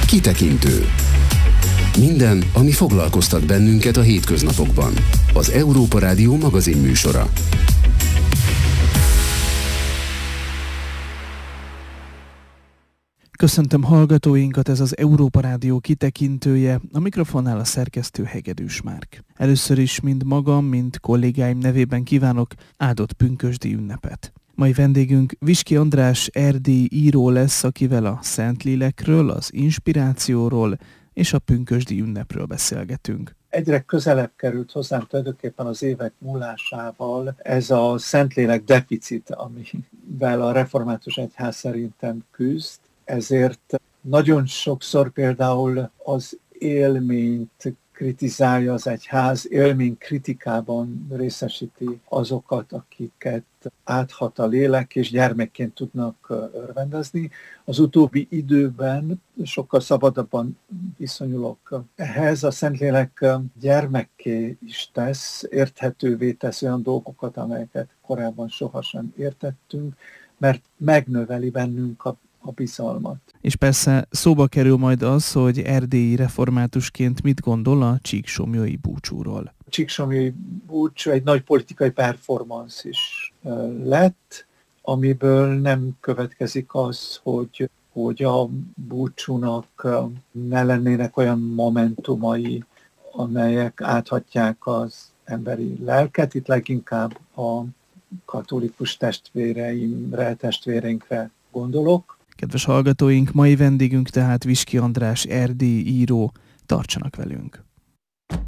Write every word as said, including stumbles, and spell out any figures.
Kitekintő. Minden, ami foglalkoztat bennünket a hétköznapokban. Az Európa Rádió magazinműsora. Köszöntöm hallgatóinkat, ez az Európa Rádió kitekintője, a mikrofonnál a szerkesztő Hegedűs Márk. Először is mind magam, mind kollégáim nevében kívánok áldott pünkösdi ünnepet. Mai vendégünk Viski András erdélyi író lesz, akivel a Szentlélekről, az inspirációról és a pünkösdi ünnepről beszélgetünk. Egyre közelebb került hozzám tulajdonképpen az évek múlásával ez a Szentlélek deficit, amivel a református egyház szerintem küzd. Ezért nagyon sokszor például az élményt kritizálja az egyház, élmény kritikában részesíti azokat, akiket áthat a lélek, és gyermekként tudnak örvendezni. Az utóbbi időben sokkal szabadabban viszonyulok ehhez. A Szentlélek gyermekké is tesz, érthetővé tesz olyan dolgokat, amelyeket korábban sohasem értettünk, mert megnöveli bennünk a a bizalmat. És persze szóba kerül majd az, hogy erdélyi reformátusként mit gondol a csíksomlyói búcsúról. A csíksomlyói búcsú egy nagy politikai performance is lett, amiből nem következik az, hogy, hogy a búcsúnak ne lennének olyan momentumai, amelyek áthatják az emberi lelket. Itt leginkább a katolikus testvéreimre, testvéreinkre gondolok. Kedves hallgatóink, mai vendégünk tehát Viski András erdélyi író, tartsanak velünk!